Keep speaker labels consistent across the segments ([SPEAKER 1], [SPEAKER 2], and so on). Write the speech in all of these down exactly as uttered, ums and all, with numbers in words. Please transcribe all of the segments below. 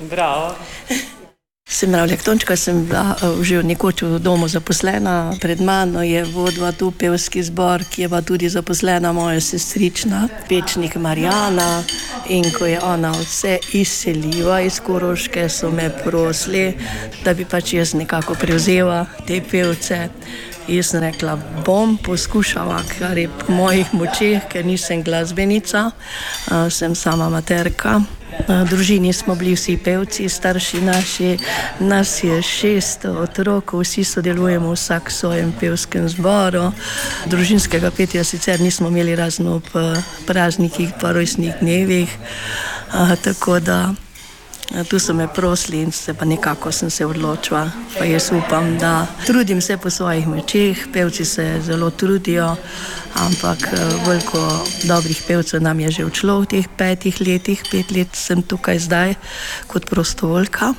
[SPEAKER 1] Bravo.
[SPEAKER 2] Sem Mravljak Tončka, sem bila že nekoč v domu zaposlena. Pred mano je vodila tu pevski zbor, ki je pa tudi zaposlena moja sestrična, pečnik Marjana. In ko je ona vse izselila iz Koroške, so me prosili, da bi pač jaz nekako prevzela te pevce. Jaz sem rekla, bom poskušala, kar je po mojih močeh, ker nisem glasbenica, sem sama materka. V družini smo bili vsi pevci, starši naši, nas je šest otrok, vsi sodelujemo vsak v svojem pevskem zboru. Družinskega petja sicer nismo imeli razen ob praznikih, pa rojstnih dnevih, tako da tu so me prosili in se pa nekako sem se odločila. Pa jaz upam, da trudim se po svojih močeh, pevci se zelo trudijo, ampak veliko dobrih pevcev nam je že odšlo v teh petih letih, pet let sem tukaj zdaj kot prostovoljka.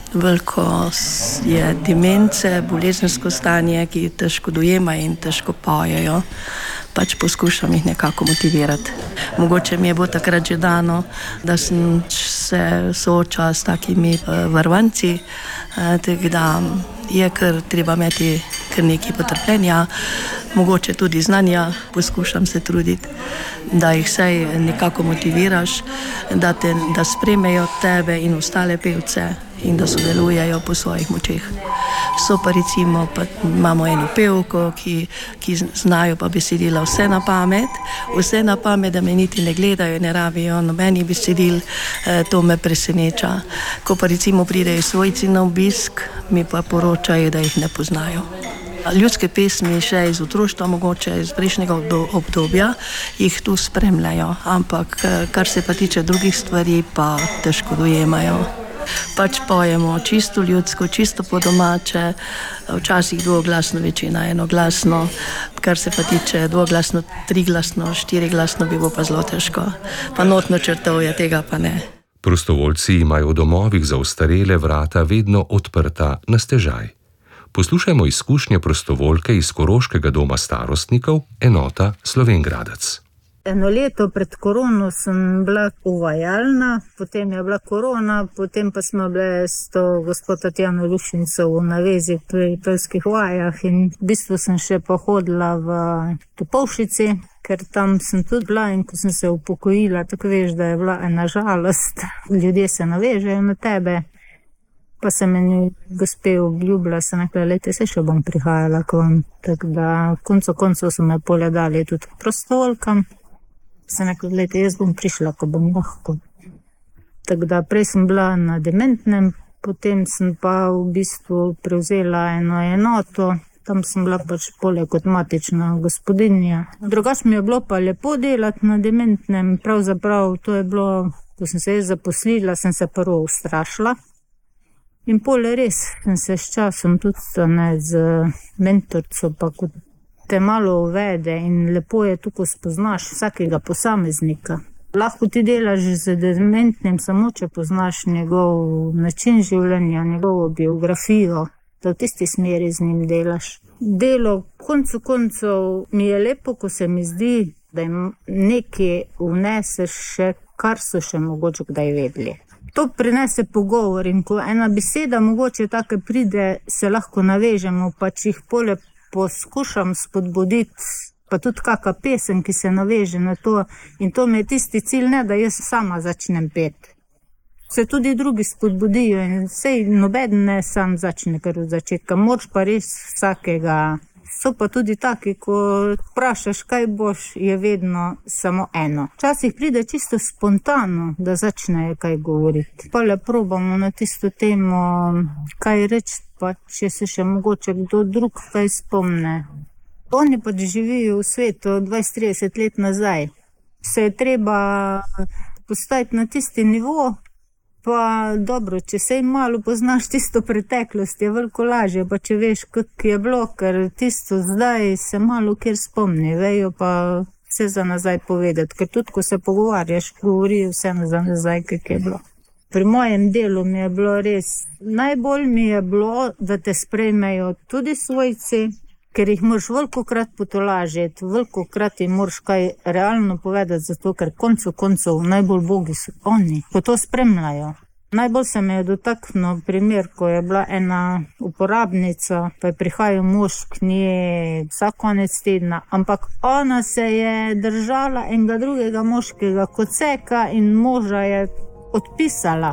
[SPEAKER 2] Veliko je demence, bolezensko stanje, ki težko dojemajo in težko pojejo. Pač poskušam jih nekako motivirati. Mogoče mi je bo takrat že dano, da sem se soočala s takimi varovanci, tako da je kar treba imeti kar nekaj potrpljenja, mogoče tudi znanja, poskušam se truditi, da jih vsaj nekako motiviraš, da, te, da spremejo tebe in ostale pevce in da sodelujejo po svojih močeh. So pa recimo, pa imamo eno pevko, ki, ki znajo pa besedila vse na pamet, vse na pamet, da me niti ne gledajo, ne rabijo nobenih besedil, to me preseneča. Ko pa recimo pridejo svojci na obisk, mi pa poročajo, da jih ne poznajo. Ljudske pesmi še iz otroštva, mogoče iz prejšnjega obdobja, jih tu spremljajo, ampak kar se pa tiče drugih stvari, pa težko dojemajo. Pač pojemo čisto ljudsko, čisto po domače, včasih dvoglasno, večina enoglasno, kar se pa tiče dvoglasno, triglasno, štiriglasno bi bo pa zelo težko. Pa notno črtovje tega pa ne.
[SPEAKER 3] Prostovoljci imajo v domovih za ostarele vrata vedno odprta na stežaj. Poslušajmo izkušnje prostovoljke iz Koroškega doma starostnikov, enota Slovenj Gradec.
[SPEAKER 4] Eno leto pred korono sem bila uvajalna, potem je bila korona, potem pa smo bile s to gospod Tatjano Lušnico v navezi pri pevskih vajah in v bistvu sem še pohodila v Topolšici, ker tam sem tudi bila in ko sem se upokojila, tako veš, da je bila ena žalost, ljudje se navežejo na tebe. Pa sem meni gospe obljubila, sem rekla, lejte, se še bom prihajala k vam. Tako da konco koncev so me poledali tudi prostovoljkam. Sem rekla, lejte, jaz bom prišla, ko bom lahko. Tako da prej sem bila na dementnem, potem sem pa v bistvu prevzela eno enoto. Tam sem bila pač poleg kot matična gospodinja. Drugač mi je bilo pa lepo delati na dementnem. Pravzaprav to je bilo, ko sem se jaz zaposlila, sem se prvo ustrašila. In pole res sem se s časom tudi ne, z mentorco, pa kot te malo uvede in lepo je tu, ko spoznaš vsakega posameznika. Lahko ti delaš z dementnim, samo če poznaš njegov način življenja, njegovo biografijo, da v tisti smeri z njim delaš. Delo koncu koncev mi je lepo, ko se mi zdi, da jim nekaj vneseš še, kar so še mogoče kdaj vedeli. To prinese pogovor in ko ena beseda mogoče tako pride, se lahko navežemo, pa če jih pole poskušam spodbuditi, pa tudi kakšna pesem, ki se naveže na to. In to mi je tisti cilj, ne da jaz sama začnem peti. Se tudi drugi spodbudijo in sej nobeden ne sam začne kar od začetka. Moč pa res vsakega. So pa tudi taki, ko vprašaš, kaj boš, je vedno samo eno. Včasih pride čisto spontano, da začnejo kaj govoriti. Pa le probamo na tisto temo, kaj reči, pa če se še mogoče kdo drug kaj spomne. Oni pa živijo v svetu dvajset trideset let nazaj. Se je treba postaviti na tisti nivo, pa dobro, če se jim malo poznaš tisto preteklost, je veliko lažje, pa če veš, kak je bilo, ker tisto zdaj se malo kjer spomni, vejo pa vse za nazaj povedati, ker tudi, ko se pogovarjaš, govorijo vse za nazaj, kak je bilo. Pri mojem delu mi je bilo res, najbolj mi je bilo, da te sprejmejo tudi svojci, ker jih moraš velikokrat potolažiti, velikokrat jim moraš kaj realno povedati, zato ker koncu koncev najbolj bogi so oni, ko to spremljajo. Najbolj se me je dotaknil primer, ko je bila ena uporabnica, pa je prihajal mož k njej vsak konec tedna, ampak ona se je držala enega drugega moškega kot seka in moža je odpisala.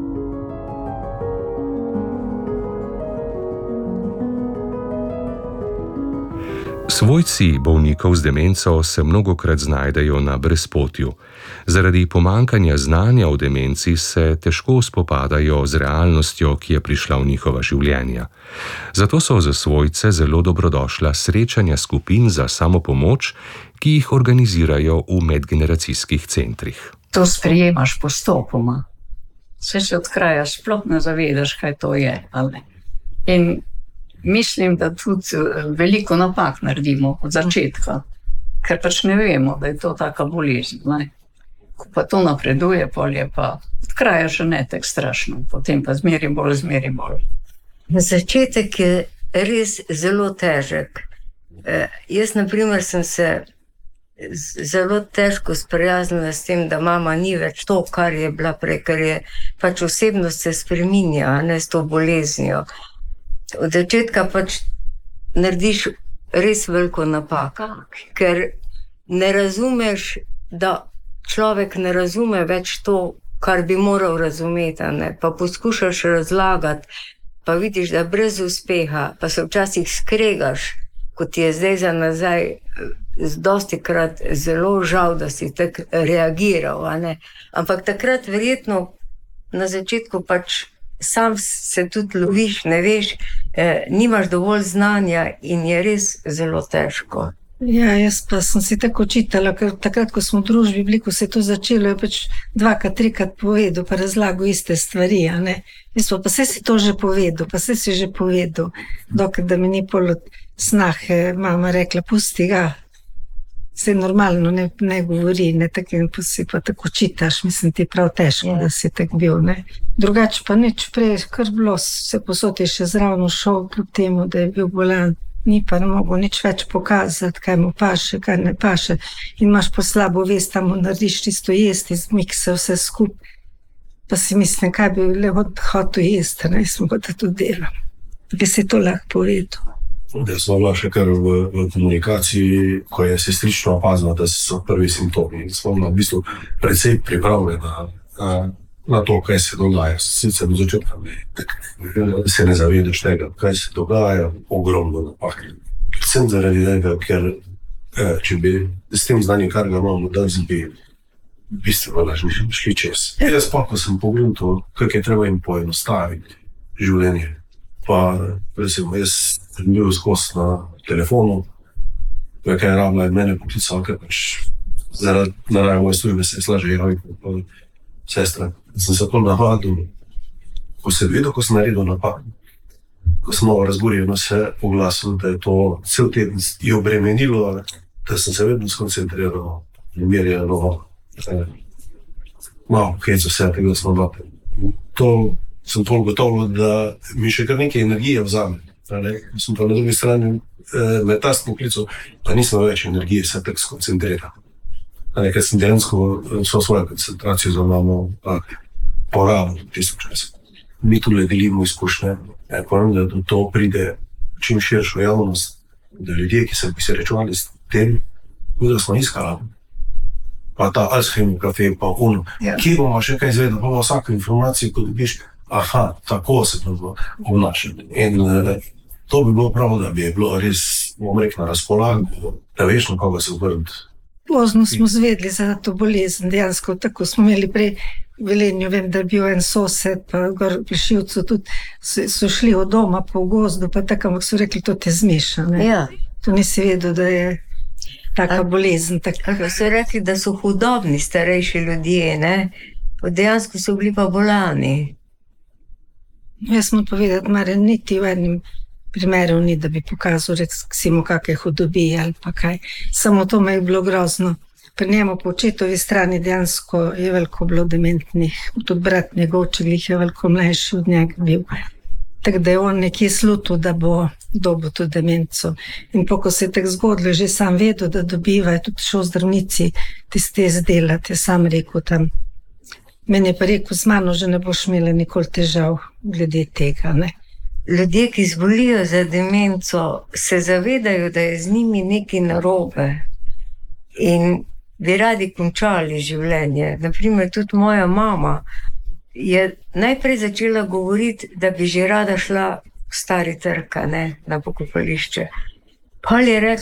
[SPEAKER 3] Svojci bolnikov z demenco se mnogokrat znajdejo na brezpotju. Zaradi pomankanja znanja o demenci se težko spopadajo z realnostjo, ki je prišla v njihova življenja. Zato so za svojce zelo dobrodošla srečanja skupin za samopomoč, ki jih organizirajo v medgeneracijskih centrih.
[SPEAKER 1] To sprejemaš postopoma. Vse se od kraja sploh ne zavedaš, kaj to je. Ali? In mislim, da tudi veliko napak naredimo od začetka, ker pač ne vemo, da je to taka bolezen. Ne? Ko pa to napreduje, pol je pa od kraja še ne tako strašno, potem pa zmeri bolj, zmeri bolj.
[SPEAKER 5] Začetek je res zelo težek. E, jaz, na primer, sem se zelo težko sprijaznila s tem, da mama ni več to, kar je bila prej, ker je pač osebnost se spreminja, ne s to boleznijo. Od začetka pač narediš res veliko napako, ker ne razumeš, da človek ne razume več to, kar bi moral razumeti, ne? Pa poskušaš razlagati, pa vidiš, da brez uspeha, pa se včasih skregaš, kot je zdaj za nazaj, dostikrat zelo žal, da si tako reagiral, ne? Ampak takrat verjetno na začetku pač sam se tudi loviš, ne veš, eh, nimaš dovolj znanja in je res zelo težko.
[SPEAKER 6] Ja, jaz pa sem si tako čitala, ker takrat, ko smo v družbi bili, ko se je to začelo, je pač dvakrat, trikrat povedal, pa razlagal iste stvari, a ne. Jaz pa, pa se si to že povedal, pa se si že povedal, dokaj da mi ni pol od snahe mama rekla, pusti ga, se normalno ne, ne govori, ne, tako in pa si pa tako čitaš, mislim, ti prav težko, da si tak bil, ne. Drugače pa nič prej, kar bilo, se posod je še zravno šel, kljub temu, da je bil bolan, ni pa ne mogel nič več pokazati, kaj mu paše, kaj ne paše, in imaš pa slabo vest, tam mu narediš tisto jesti, zmikse vse skup, pa si mislim, kaj bi le hotel jesti, ne, smo pa da to delam, bi si to lahko povedal.
[SPEAKER 7] Da smo bila še kar v, v komunikaciji, ko je sestrično opazila, da so prvi simptomi. In smo bila v bistvu precej pripravljena na, na to, kaj se dogaja. Sicer do začetka se ne zavedaš tega, kaj se dogaja, ogromno napak. Predvsem zaradi tega, ker če bi s tem znanjem, kar ga imamo danes, bi bistveno lažje šli čez. Jaz pa, ko sem pogledal, kako je treba jim poenostaviti življenje. Pa, recimo, jaz sem bil skozi na telefonu, kaj je rabila in mene poklical, ker pač zaradi narave moje službe se je slaže javiti sestra. Sem se to navadil, ko sem videl, ko sem naredil napak, ko sem malo razburjeno se oglasil, da je to cel teden je obremenilo, da sem se vedno skoncentriral, umirjeno, malo hec vse tega smo vlate. To sem to gotovo, da mi še kar nekaj energije vzame. Sem pa na drugi strani med ta poklical, pa nisem več energije se tako skoncentriral. Ker sem dejansko vso svojo koncentracijo za mamo porabil tisto čas. Mi tudi delimo izkušnje, da do to pride čim širšo javnost, da ljudje, ki se bi se rečevali s tem, da smo iskali. Pa ta Alzheimer kafe, pa ono, kje bomo še kaj izvedeli, pa vsako informacijo, ko dobiš, aha, tako se to obnašati. In to bi bilo prav, da bi je bilo res, bom rekel, na razpolago, da veš, na koga se obrniti.
[SPEAKER 6] Pozno smo zvedeli za to bolezen, dejansko tako smo imeli prej v Velenju, vem, da je bil en sosed, pa gor v Plešivcu tudi so, so šli od doma po gozdu, pa tako, ampak so rekli, to te zmeša, ne?
[SPEAKER 5] Ja.
[SPEAKER 6] To nisi vedel, da je taka bolezen. Taka.
[SPEAKER 5] So rekli, da so hudobni starejši ljudje, ne? Dejansko so bili pa bolani.
[SPEAKER 6] Jaz smo povedati, Marja, niti v enem primeru ni, da bi pokazal, recimo, kakaj hudobije ali pa kaj. Samo to me je bilo grozno. Pri njemu po očetovi strani dejansko je veliko bilo dementnih. Tudi brat njegov, če glih je veliko mlajši od njega bil. Tako da je on nekje slutil, da bo dobil to demenco. In po, ko se je tako zgodilo, že sam vedel, da dobiva, je tudi šel zdravnici tiste zdelati, je sam rekel tam. Meni je pa rekel, z mano že ne boš imela nikoli težav glede tega. Ne?
[SPEAKER 5] Ljudje, ki zbolijo za demenco, se zavedajo, da je z njimi nekaj narobe in bi radi končali življenje. Naprimer, tudi moja mama je najprej začela govoriti, da bi že rada šla v Stari Trg, ne, na pokopališče. Pa je rekla,